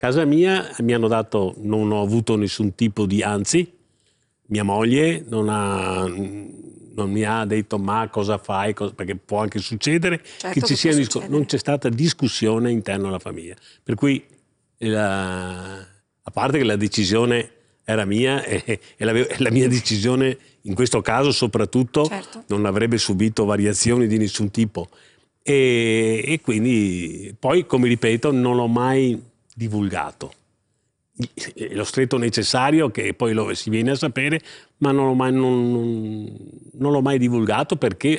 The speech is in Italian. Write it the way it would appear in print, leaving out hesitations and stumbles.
Casa mia mi hanno dato, non ho avuto nessun tipo di, anzi, mia moglie non mi ha detto ma cosa fai, perché può anche succedere Certo che ci che sia, può succedere. non c'è stata discussione interna alla famiglia. Per cui, a parte che la decisione era mia e la mia decisione in questo caso soprattutto Certo. non avrebbe subito variazioni di nessun tipo. E quindi poi, come ripeto, non l'ho mai divulgato. Lo stretto necessario che poi si viene a sapere, ma non l'ho mai divulgato perché